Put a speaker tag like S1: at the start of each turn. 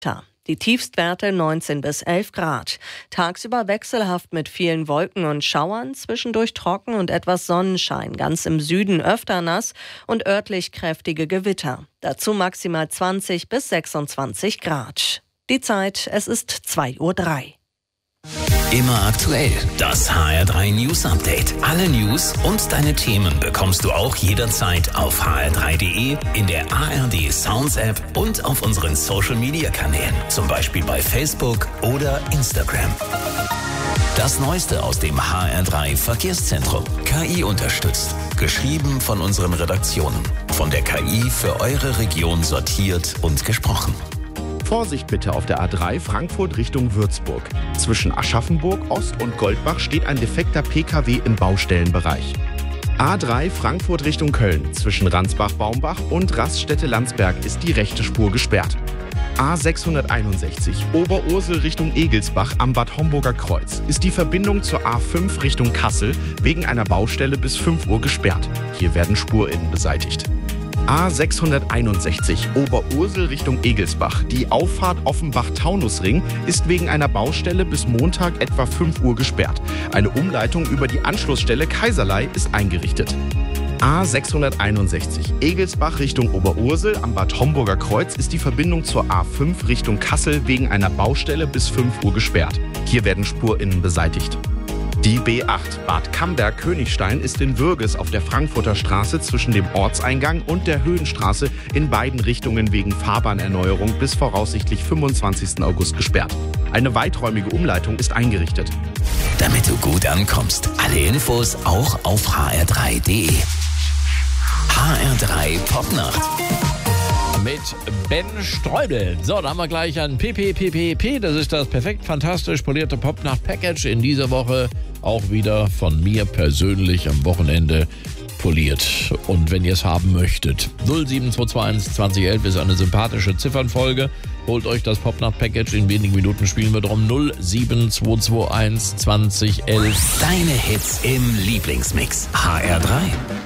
S1: Die Tiefstwerte 19 bis 11 Grad. Tagsüber wechselhaft mit vielen Wolken und Schauern, zwischendurch trocken und etwas Sonnenschein. Ganz im Süden öfter nass und örtlich kräftige Gewitter. Dazu maximal 20 bis 26 Grad. Die Zeit, es ist 2:03 Uhr.
S2: Immer aktuell, das HR3 News Update. Alle News und deine Themen bekommst du auch jederzeit auf hr3.de, in der ARD Sounds App und auf unseren Social Media Kanälen, zum Beispiel bei Facebook oder Instagram. Das Neueste aus dem HR3 Verkehrszentrum. KI unterstützt. Geschrieben von unseren Redaktionen. Von der KI für eure Region sortiert und gesprochen.
S3: Vorsicht bitte auf der A3 Frankfurt Richtung Würzburg. Zwischen Aschaffenburg Ost und Goldbach steht ein defekter PKW im Baustellenbereich. A3 Frankfurt Richtung Köln. Zwischen Ransbach-Baumbach und Raststätte-Landsberg ist die rechte Spur gesperrt. A661 Oberursel Richtung Egelsbach am Bad Homburger Kreuz ist die Verbindung zur A5 Richtung Kassel wegen einer Baustelle bis 5 Uhr gesperrt. Hier werden SpurInnen beseitigt. A661 Oberursel Richtung Egelsbach. Die Auffahrt Offenbach-Taunusring ist wegen einer Baustelle bis Montag etwa 5 Uhr gesperrt. Eine Umleitung über die Anschlussstelle Kaiserlei ist eingerichtet. A661 Egelsbach Richtung Oberursel am Bad Homburger Kreuz ist die Verbindung zur A5 Richtung Kassel wegen einer Baustelle bis 5 Uhr gesperrt. Hier werden SpurInnen beseitigt. Die B8 Bad Camberg-Königstein ist in Würges auf der Frankfurter Straße zwischen dem Ortseingang und der Höhenstraße in beiden Richtungen wegen Fahrbahnerneuerung bis voraussichtlich 25. August gesperrt. Eine weiträumige Umleitung ist eingerichtet.
S2: Damit du gut ankommst, alle Infos auch auf hr3.de. HR3 Popnacht.
S4: Mit Ben Streudel. So, da haben wir gleich ein PPPPP. Das ist das perfekt fantastisch polierte Popnacht-Package. In dieser Woche auch wieder von mir persönlich am Wochenende poliert. Und wenn ihr es haben möchtet, 07221 2011 ist eine sympathische Ziffernfolge. Holt euch das Popnacht-Package. In wenigen Minuten spielen wir drum. 07221 2011.
S2: Deine Hits im Lieblingsmix. HR3.